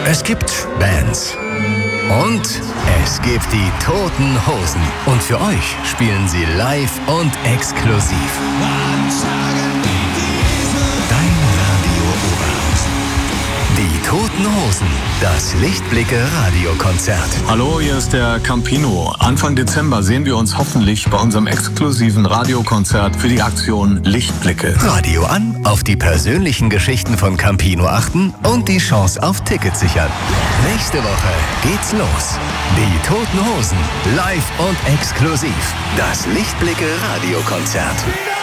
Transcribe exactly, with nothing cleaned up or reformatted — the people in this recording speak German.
Es gibt Bands. Und es gibt die Toten Hosen. Und für euch spielen sie live und exklusiv. Dein Radio Oberhausen. Die Toten Hosen. Das Lichtblicke-Radiokonzert. Hallo, hier ist der Campino. Anfang Dezember sehen wir uns hoffentlich bei unserem exklusiven Radiokonzert für die Aktion Lichtblicke. Radio an, auf die persönlichen Geschichten von Campino achten und die Chance auf Tickets sichern. Nächste Woche geht's los. Die Toten Hosen, live und exklusiv. Das Lichtblicke-Radiokonzert.